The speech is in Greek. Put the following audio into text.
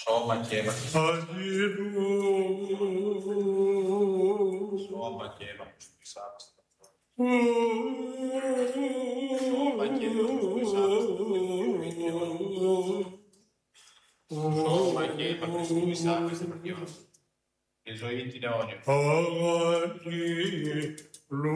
σώμα και αίμα Χριστού. Σώμα και αίμα Χριστού εισάβαστε. Σώμα και αίμα Χριστού εισάβαστε. Σώμα και αίμα Χριστού εισάβαστε και ζωή την αιώνια.